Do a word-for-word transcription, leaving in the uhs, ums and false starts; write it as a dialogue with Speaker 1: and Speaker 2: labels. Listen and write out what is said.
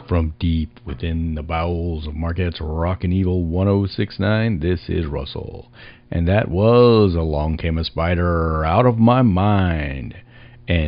Speaker 1: From deep within the bowels of Marquette's Rockin' Evil one oh six nine, this is Russell. And that was Along Came a Spider, Out of My Mind.